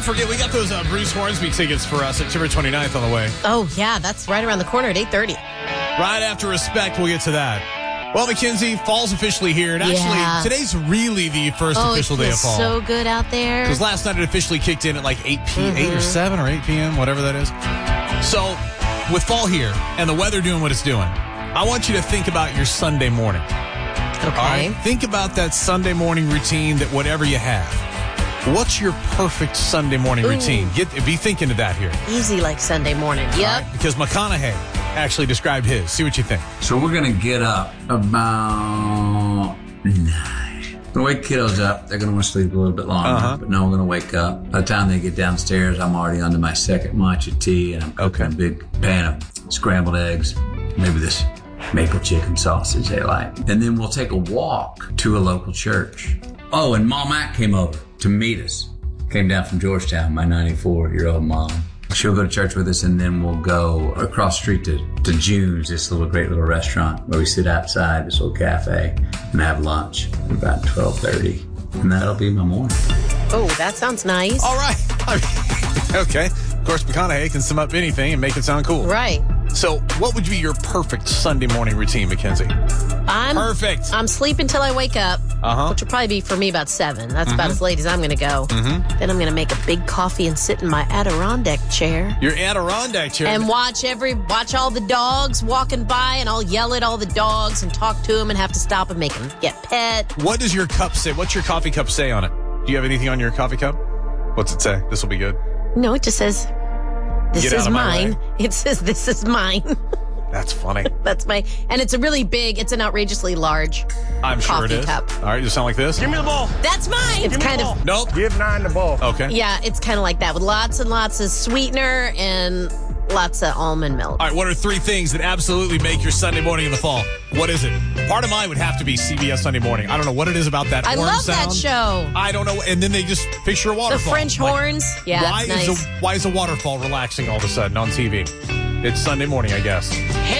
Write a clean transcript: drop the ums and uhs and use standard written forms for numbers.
forget, we got those Bruce Hornsby tickets for September 29th on the way. Oh, yeah, that's right around the corner at 8:30. Right after Respect, we'll get to that. Well, Mackenzie, fall's officially here. And actually, today's really the first official day of fall. So good out there. Because last night it officially kicked in at like 8 or 7 or 8 p.m., whatever that is. So, with fall here and the weather doing what it's doing, I want you to think about your Sunday morning. Okay. All right? Think about that Sunday morning routine that whatever you have. What's your perfect Sunday morning routine? Be thinking of that here. Easy like Sunday morning. Yep. Right? Because McConaughey actually described his. See what you think. So we're going to get up about 9. We're going to wake kiddos up. They're going to want to sleep a little bit longer. But no, we're going to wake up. By the time they get downstairs, I'm already under my second matcha tea, and I'm cooking a big pan of scrambled eggs, maybe this maple chicken sausage they like. And then we'll take a walk to a local church. Oh, and Mom Mac came over to meet us. Came down from Georgetown, my 94-year-old mom. She'll go to church with us, and then we'll go across the street to June's, this great little restaurant where we sit outside, this little cafe, and have lunch at about 12:30. And that'll be my morning. Oh, that sounds nice. All right. Okay. Of course, McConaughey can sum up anything and make it sound cool. Right. So what would be your perfect Sunday morning routine, Mackenzie? Perfect. I'm sleeping till I wake up, which will probably be for me about 7. That's about as late as I'm going to go. Then I'm going to make a big coffee and sit in my Adirondack chair. Your Adirondack chair? And watch all the dogs walking by, and I'll yell at all the dogs and talk to them and have to stop and make them get pet. What does your cup say? What's your coffee cup say on it? Do you have anything on your coffee cup? What's it say? This will be good. No, it just says, this is mine. It says, this is mine. That's funny. That's and it's a really big, it's an outrageously large I'm sure it coffee is. cup. All right, you sound like this. Give me the ball. That's mine. It's kind of. Nope. Give 9 the ball. Okay. Yeah, it's kind of like that with lots and lots of sweetener and lots of almond milk. All right, what are 3 things that absolutely make your Sunday morning in the fall? What is it? Part of mine would have to be CBS Sunday Morning. I don't know what it is about that horn love sound. that show. I don't know. And then they just picture a waterfall. The French horns. Yeah, why it's nice. Why is a waterfall relaxing all of a sudden on TV? It's Sunday morning, I guess.